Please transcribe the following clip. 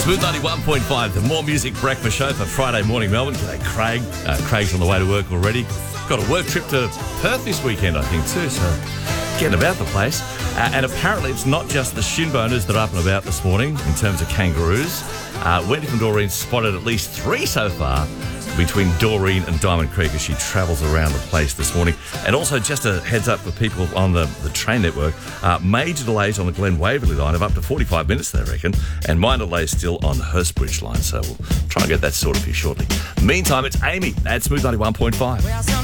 Smooth 91.5, the More Music Breakfast Show for Friday morning, Melbourne. G'day, Craig. Craig's on the way to work already. Got a work trip to Perth this weekend, I think, too, so getting about the place. And apparently it's not just the shin boners that are up and about this morning in terms of kangaroos. Wendy from Doreen spotted at least 3 so far between Doreen and Diamond Creek as she travels around the place this morning. And also just a heads up for people on the train network, major delays on the Glen Waverley line of up to 45 minutes, they reckon, and minor delays still on the Hurstbridge line. So we'll try and get that sorted for you shortly. Meantime, it's Amy at Smooth 91.5.